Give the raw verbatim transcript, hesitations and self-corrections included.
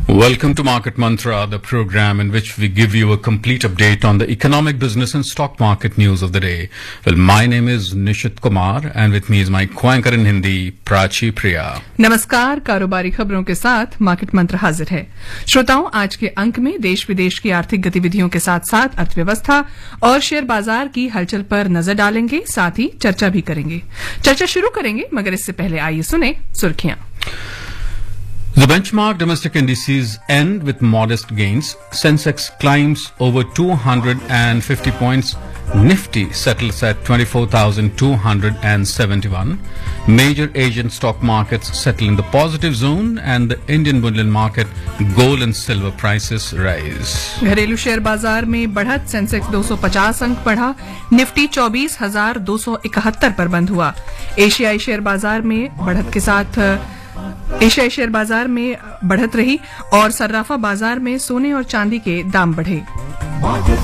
Welcome to Market Mantra, the program in which we give you a complete update on the economic, business and stock market news of the day. Well, my name is Nishit Kumar and with me is my co-anchor in Hindi, Prachi Priya. नमस्कार, कारोबारी खबरों के साथ market मंत्र हाजिर है। श्रोताओं, आज के अंक में देश विदेश की आर्थिक गतिविधियों के साथ साथ अर्थव्यवस्था और शेयर बाजार की हलचल पर नजर डालेंगे, साथ ही चर्चा भी करेंगे। चर्चा शुरू करेंगे, मगर इससे पहले आइए सुने सुर्खियां। The benchmark domestic indices end with modest gains. Sensex climbs over two hundred fifty points. Nifty settles at twenty-four thousand two hundred seventy-one. Major Asian stock markets settle in the positive zone and the Indian bullion market, gold and silver prices rise. घरेलू share बाजार में बढ़त, Sensex दो सौ पचास अंक बढ़ा, Nifty चौबीस हजार दो सौ इकहत्तर पर बंद हुआ। एशियाई शेयर बाजार में बढ़त के साथ एशियाई शेयर बाजार में बढ़त रही और सर्राफा बाजार में सोने और चांदी के दाम बढ़े।